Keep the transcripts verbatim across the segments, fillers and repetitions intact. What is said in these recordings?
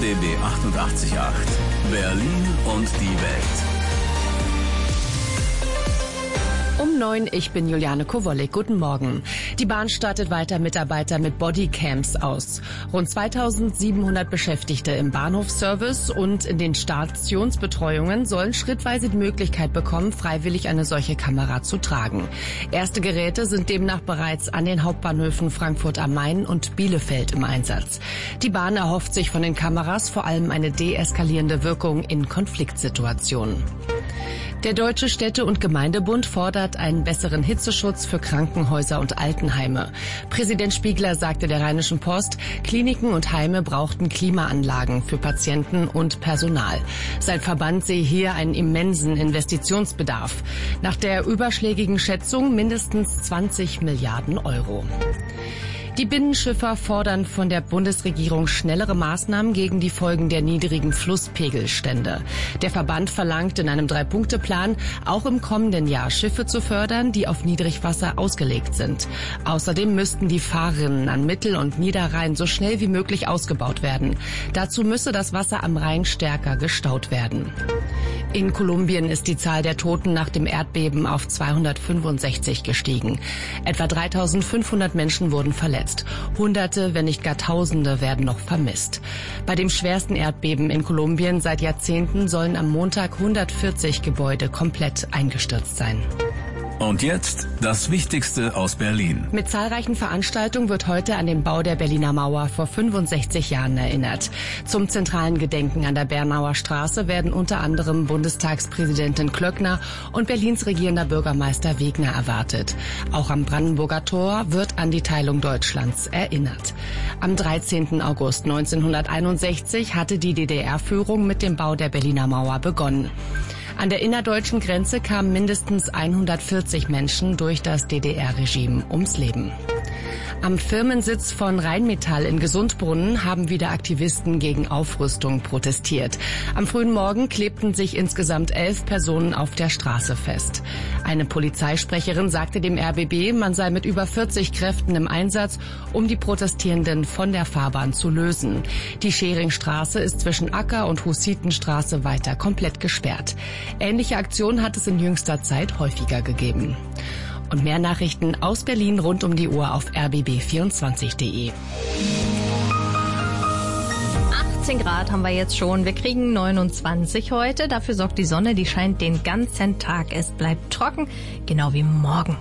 B B achtundachtzig Komma acht. Berlin und die Welt. Um neun, ich bin Juliane Kowollik. Guten Morgen. Die Bahn startet weiter Mitarbeiter mit Bodycams aus. Rund zweitausendsiebenhundert Beschäftigte im Bahnhofsservice und in den Stationsbetreuungen sollen schrittweise die Möglichkeit bekommen, freiwillig eine solche Kamera zu tragen. Erste Geräte sind demnach bereits an den Hauptbahnhöfen Frankfurt am Main und Bielefeld im Einsatz. Die Bahn erhofft sich von den Kameras vor allem eine deeskalierende Wirkung in Konfliktsituationen. Der Deutsche Städte- und Gemeindebund fordert einen besseren Hitzeschutz für Krankenhäuser und Altenheime. Präsident Spiegler sagte der Rheinischen Post, Kliniken und Heime brauchten Klimaanlagen für Patienten und Personal. Sein Verband sehe hier einen immensen Investitionsbedarf. Nach der überschlägigen Schätzung mindestens zwanzig Milliarden Euro. Die Binnenschiffer fordern von der Bundesregierung schnellere Maßnahmen gegen die Folgen der niedrigen Flusspegelstände. Der Verband verlangt in einem Drei-Punkte-Plan, auch im kommenden Jahr Schiffe zu fördern, die auf Niedrigwasser ausgelegt sind. Außerdem müssten die Fahrrinnen an Mittel- und Niederrhein so schnell wie möglich ausgebaut werden. Dazu müsse das Wasser am Rhein stärker gestaut werden. In Kolumbien ist die Zahl der Toten nach dem Erdbeben auf zweihundertfünfundsechzig gestiegen. Etwa dreitausendfünfhundert Menschen wurden verletzt. Hunderte, wenn nicht gar Tausende werden noch vermisst. Bei dem schwersten Erdbeben in Kolumbien seit Jahrzehnten sollen am Montag hundertvierzig Gebäude komplett eingestürzt sein. Und jetzt das Wichtigste aus Berlin. Mit zahlreichen Veranstaltungen wird heute an den Bau der Berliner Mauer vor fünfundsechzig Jahren erinnert. Zum zentralen Gedenken an der Bernauer Straße werden unter anderem Bundestagspräsidentin Klöckner und Berlins regierender Bürgermeister Wegner erwartet. Auch am Brandenburger Tor wird an die Teilung Deutschlands erinnert. Am dreizehnten August neunzehnhunderteinundsechzig hatte die D D R-Führung mit dem Bau der Berliner Mauer begonnen. An der innerdeutschen Grenze kamen mindestens hundertvierzig Menschen durch das D D R-Regime ums Leben. Am Firmensitz von Rheinmetall in Gesundbrunnen haben wieder Aktivisten gegen Aufrüstung protestiert. Am frühen Morgen klebten sich insgesamt elf Personen auf der Straße fest. Eine Polizeisprecherin sagte dem R B B, man sei mit über vierzig Kräften im Einsatz, um die Protestierenden von der Fahrbahn zu lösen. Die Scheringstraße ist zwischen Acker- und Hussitenstraße weiter komplett gesperrt. Ähnliche Aktionen hat es in jüngster Zeit häufiger gegeben. Und mehr Nachrichten aus Berlin rund um die Uhr auf r b b vierundzwanzig punkt d e. achtzehn Grad haben wir jetzt schon. Wir kriegen neunundzwanzig heute. Dafür sorgt die Sonne, die scheint den ganzen Tag. Es bleibt trocken, genau wie morgen.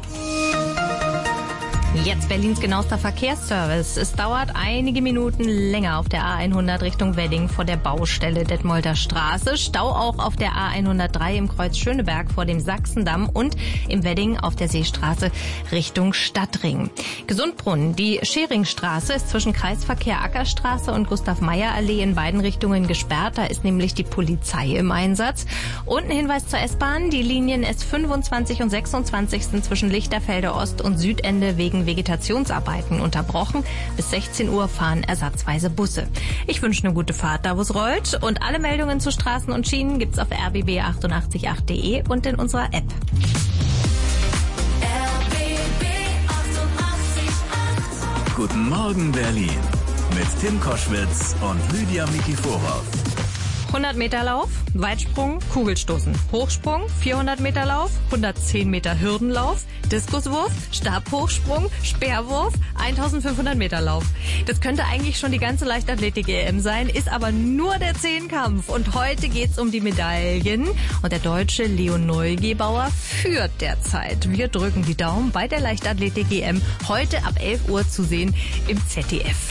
Jetzt Berlins genauester Verkehrsservice. Es dauert einige Minuten länger auf der A hundert Richtung Wedding vor der Baustelle Detmolder Straße. Stau auch auf der A hundertdrei im Kreuz Schöneberg vor dem Sachsendamm und im Wedding auf der Seestraße Richtung Stadtring. Gesundbrunnen, die Scheringstraße ist zwischen Kreisverkehr Ackerstraße und Gustav-Meyer-Allee in beiden Richtungen gesperrt. Da ist nämlich die Polizei im Einsatz. Und ein Hinweis zur S-Bahn. Die Linien S fünfundzwanzig und sechsundzwanzig sind zwischen Lichterfelde Ost und Südende wegen Vegetationsarbeiten unterbrochen. Bis sechzehn Uhr fahren ersatzweise Busse. Ich wünsche eine gute Fahrt, da wo es rollt. Und alle Meldungen zu Straßen und Schienen gibt's auf r b b achtundachtzig Komma acht punkt d e und in unserer App. R B B achtundachtzig Komma acht. Guten Morgen Berlin mit Tim Koschwitz und Lydia Mikiforov. hundert Meter Lauf, Weitsprung, Kugelstoßen, Hochsprung, vierhundert Meter Lauf, hundertzehn Meter Hürdenlauf, Diskuswurf, Stabhochsprung, Speerwurf, eintausendfünfhundert Meter Lauf. Das könnte eigentlich schon die ganze Leichtathletik-E M sein, ist aber nur der Zehnkampf. Und heute geht's um die Medaillen. Und der Deutsche Leon Neugebauer führt derzeit. Wir drücken die Daumen bei der Leichtathletik-E M heute ab elf Uhr zu sehen im Z D F.